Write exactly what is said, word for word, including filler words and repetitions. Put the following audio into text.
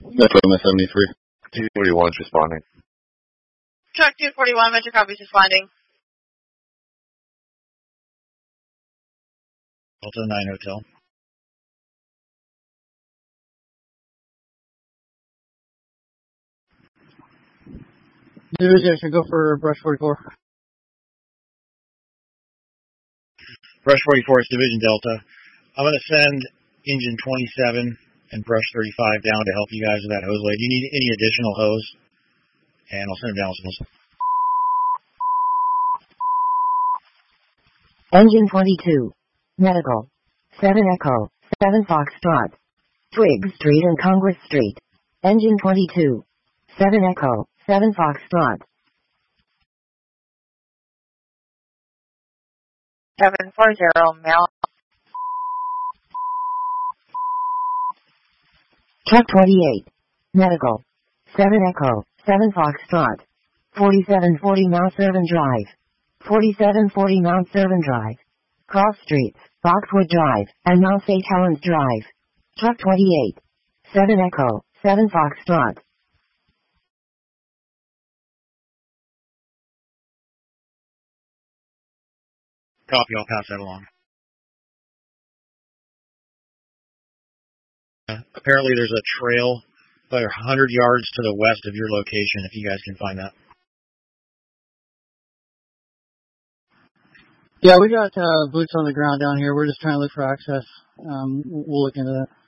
Metro M S seventy-three. two forty-one's responding. Truck two forty-one, Metro Copies responding. Delta nine Hotel. Division, should go for Brush forty-four. Brush forty-four is Division Delta. I'm going to send Engine twenty-seven and Brush thirty-five down to help you guys with that hose load. Do you need any additional hose? And I'll send them down with some hose. Engine twenty-two. Medical. seven Echo. seven Foxtrot. Twiggs Street and Congress Street. Engine twenty-two. seven Echo. seven Foxtrot. seven four zero, Mel. Truck twenty-eight. Medical. seven Echo. seven Foxtrot. forty-seven forty Mount Servan Drive. forty-seven forty Mount Servan Drive. Cross Streets, Boxwood Drive, and Mount Saint Helens Drive. Truck twenty-eight. seven Echo. seven Foxtrot. Copy, I'll pass that along. Uh, apparently there's a trail about one hundred yards to the west of your location, if you guys can find that. Yeah, we got uh, boots on the ground down here. We're just trying to look for access. Um, we'll look into that.